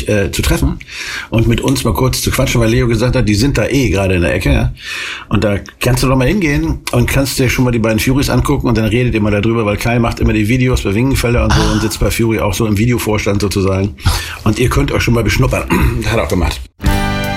zu treffen und mit uns mal kurz zu quatschen, weil Leo gesagt hat, die sind da gerade in der Ecke. Ja? Und da kannst du doch mal hingehen und kannst dir schon mal die beiden Furies angucken und dann redet ihr mal darüber, weil Kai macht immer die Videos bei Wingenfelder und so und sitzt bei Fury auch so im Videovorstand sozusagen. Und ihr könnt euch schon mal beschnuppern. Hat er auch gemacht.